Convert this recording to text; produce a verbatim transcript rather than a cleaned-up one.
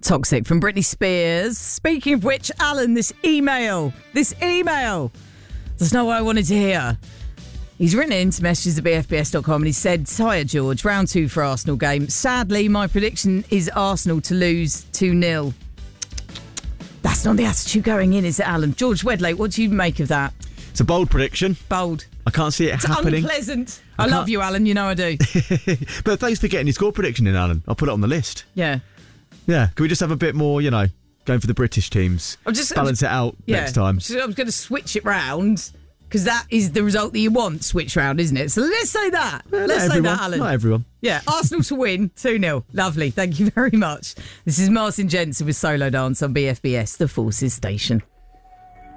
Toxic from Britney Spears. Speaking of which, Alan, this email, this email, that's not what I wanted to hear. He's written it into messages at b f b s dot com and he said, hiya George, round two for Arsenal game. Sadly, my prediction is Arsenal to lose two nil. That's not the attitude going in, is it, Alan? George Wedlake, what do you make of that? It's a bold prediction. Bold. I can't see it it's happening. Unpleasant. I, I love you, Alan. You know I do. But thanks for getting your score prediction in, Alan. I'll put it on the list. Yeah. Yeah. Can we just have a bit more, you know, going for the British teams? I'm just balance I'm, it out yeah, next time. I was going to switch it round because that is the result that you want. Switch round, isn't it? So let's say that. Well, let's say everyone, that, Alan. Not everyone. Yeah. Arsenal to win two nil. Lovely. Thank you very much. This is Martin Jensen with Solo Dance on B F B S, the Forces Station.